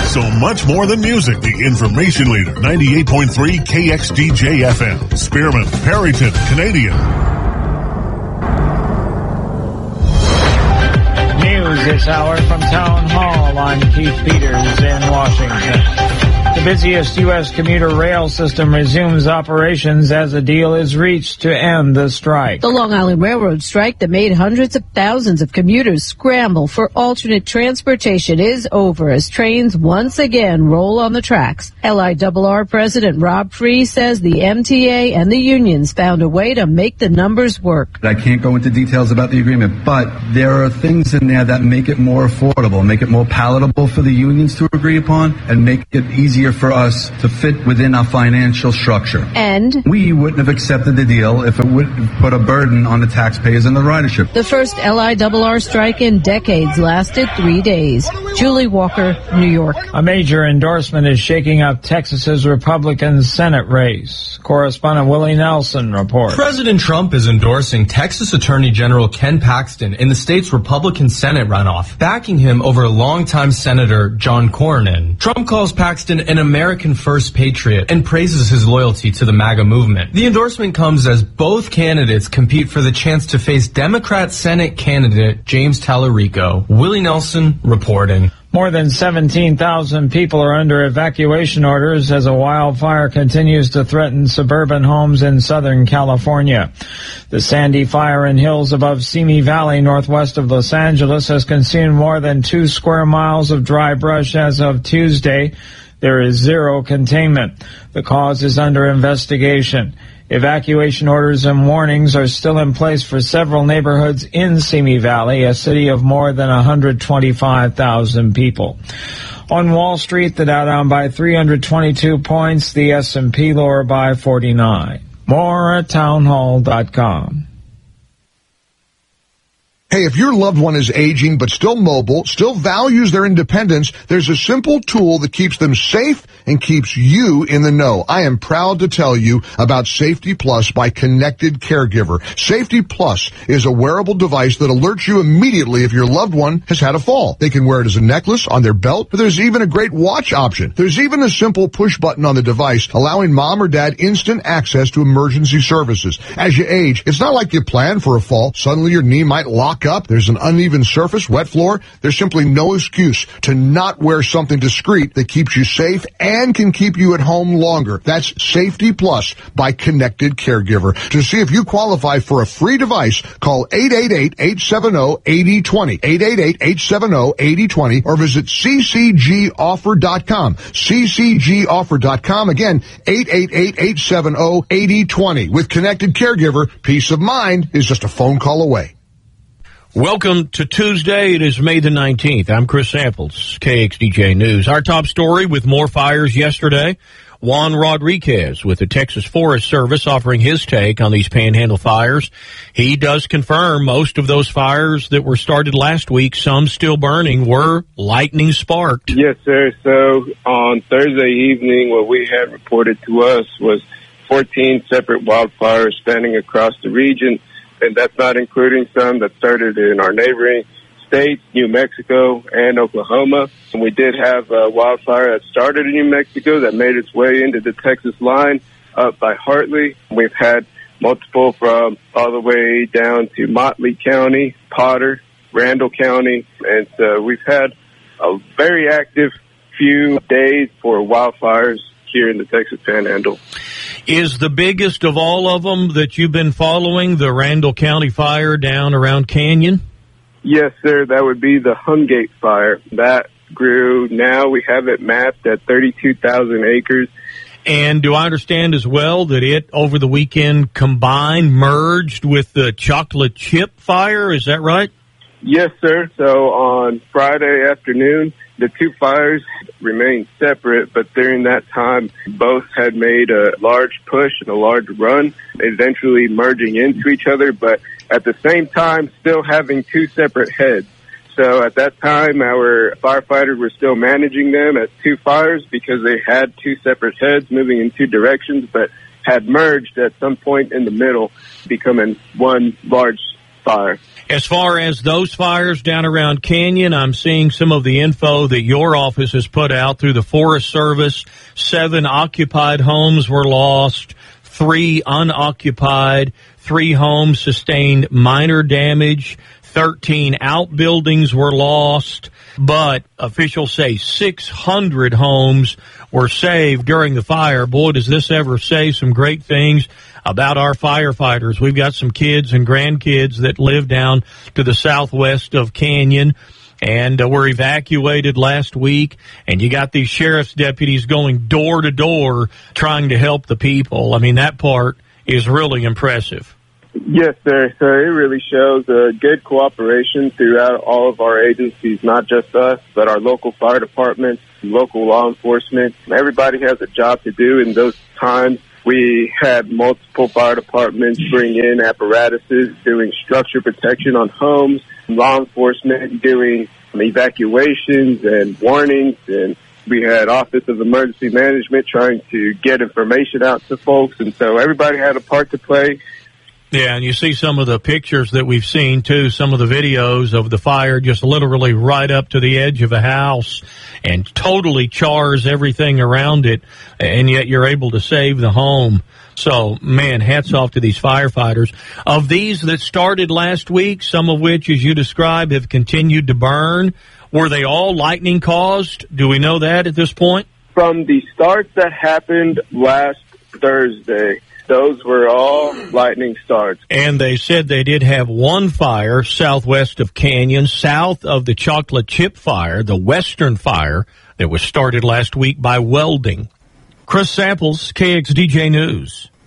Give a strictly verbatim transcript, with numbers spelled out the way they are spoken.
So much more than music. The information leader, ninety-eight point three K X D J F M. Spearman, Perryton, Canadian. News this hour from Town Hall. I'm Keith Peters in Washington. The busiest U S commuter rail system resumes operations as a deal is reached to end the strike. The Long Island Railroad strike that made hundreds of thousands of commuters scramble for alternate transportation is over as trains once again roll on the tracks. L I R R President Rob Free says the M T A and the unions found a way to make the numbers work. I can't go into details about the agreement, but there are things in there that make it more affordable, make it more palatable for the unions to agree upon, and make it easier for us to fit within our financial structure. And we wouldn't have accepted the deal if it would put a burden on the taxpayers and the ridership. The first L I R R strike in decades lasted three days. Julie Walker, New York. A major endorsement is shaking up Texas's Republican Senate race. Correspondent Willie Nelson reports. President Trump is endorsing Texas Attorney General Ken Paxton in the state's Republican Senate runoff, backing him over longtime Senator John Cornyn. Trump calls Paxton an American first patriot and praises his loyalty to the MAGA movement. The endorsement comes as both candidates compete for the chance to face Democrat Senate candidate James Tallarico. Willie Nelson reporting. More than seventeen thousand people are under evacuation orders as a wildfire continues to threaten suburban homes in Southern California. The Sandy Fire in hills above Simi Valley, northwest of Los Angeles, has consumed more than two square miles of dry brush as of Tuesday. There is zero containment. The cause is under investigation. Evacuation orders and warnings are still in place for several neighborhoods in Simi Valley, a city of more than one hundred twenty-five thousand people. On Wall Street, the Dow down by three hundred twenty-two points, the S and P lower by forty-nine. More at townhall dot com. Hey, if your loved one is aging but still mobile, still values their independence, there's a simple tool that keeps them safe and keeps you in the know. I am proud to tell you about Safety Plus by Connected Caregiver. Safety Plus is a wearable device that alerts you immediately if your loved one has had a fall. They can wear it as a necklace, on their belt, but there's even a great watch option. There's even a simple push button on the device allowing mom or dad instant access to emergency services. As you age, it's not like you plan for a fall. Suddenly your knee might lock up. There's an uneven surface, wet floor. There's simply no excuse to not wear something discreet that keeps you safe and can keep you at home longer. That's Safety Plus by Connected Caregiver. To see if you qualify for a free device, call eight eight eight, eight seven zero, eight zero two zero, eight eight eight, eight seven zero, eight zero two zero, or visit c c g offer dot com, c c g offer dot com. Again, eight eight eight, eight seven zero, eight zero two zero. With Connected Caregiver, peace of mind is just a phone call away. Welcome to Tuesday. It is May the nineteenth. I'm Chris Samples, K X D J News. Our top story with more fires yesterday. Juan Rodriguez with the Texas Forest Service offering his take on these Panhandle fires. He does confirm most of those fires that were started last week, some still burning, were lightning sparked. Yes, sir. So on Thursday evening, what we had reported to us was fourteen separate wildfires spanning across the region. And that's not including some that started in our neighboring states, New Mexico and Oklahoma. And we did have a wildfire that started in New Mexico that made its way into the Texas line up by Hartley. We've had multiple from all the way down to Motley County, Potter, Randall County. And so we've had a very active few days for wildfires here in the Texas Panhandle. Is the biggest of all of them that you've been following the Randall County fire down around Canyon? Yes, sir. That would be the Hungate fire. That grew. Now we have it mapped at thirty-two thousand acres. And do I understand as well that it, over the weekend, combined, merged with the Chocolate Chip fire? Is that right? Yes, sir. So on Friday afternoon, the two fires remained separate, but during that time, both had made a large push and a large run, eventually merging into each other, but at the same time, still having two separate heads. So at that time, our firefighters were still managing them as two fires because they had two separate heads moving in two directions, but had merged at some point in the middle, becoming one large fire. As far as those fires down around Canyon, I'm seeing some of the info that your office has put out through the Forest Service. Seven occupied homes were lost, three unoccupied, three homes sustained minor damage, thirteen outbuildings were lost, but officials say six hundred homes were saved during the fire. Boy, does this ever say some great things about our firefighters. We've got some kids and grandkids that live down to the southwest of Canyon and uh, were evacuated last week, and you got these sheriff's deputies going door to door trying to help the people. I mean, that part is really impressive. Yes, sir. So it really shows uh, good cooperation throughout all of our agencies, not just us, but our local fire departments, local law enforcement. Everybody has a job to do in those times. We had multiple fire departments bring in apparatuses doing structure protection on homes, law enforcement doing evacuations and warnings, and we had Office of Emergency Management trying to get information out to folks, and so everybody had a part to play. Yeah, and you see some of the pictures that we've seen, too, some of the videos of the fire just literally right up to the edge of a house and totally chars everything around it, and yet you're able to save the home. So, man, hats off to these firefighters. Of these that started last week, some of which, as you described, have continued to burn, were they all lightning caused? Do we know that at this point? From the starts that happened last Thursday, those were all lightning starts. And they said they did have one fire southwest of Canyon, south of the Chocolate Chip Fire, the Western Fire, that was started last week by welding. Chris Samples, K X D J News.